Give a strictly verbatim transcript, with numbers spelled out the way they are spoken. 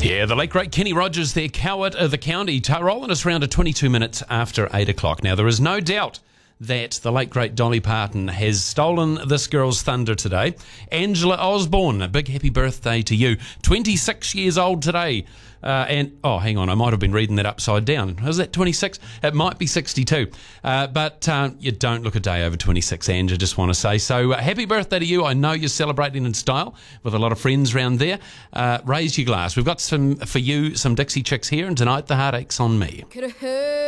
Yeah, the late great Kenny Rogers there, Cowart of the County, t- rolling us around to twenty-two minutes after eight o'clock. Now, there is no doubt that the late great Dolly Parton has stolen this girl's thunder today. Angela Osborne, a big happy birthday to you. twenty-six years old today. Uh, and, oh, hang on, I might have been reading that upside down. Was that twenty-six? It might be sixty-two. Uh, but uh, you don't look a day over twenty-six, Ange, I just want to say. So, uh, happy birthday to you. I know you're celebrating in style with a lot of friends around there. Uh, raise your glass. We've got some, for you, some Dixie Chicks here, and tonight the heartache's on me. Could have heard